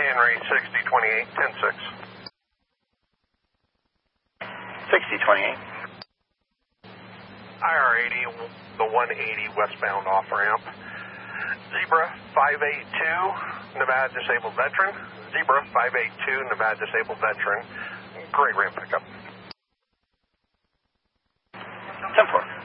Henry 6028, 106. 6028. IR80, the 180 westbound off-ramp. Zebra 582, Nevada disabled veteran. Zebra 582, Nevada disabled veteran. Great ramp pickup. 10-4.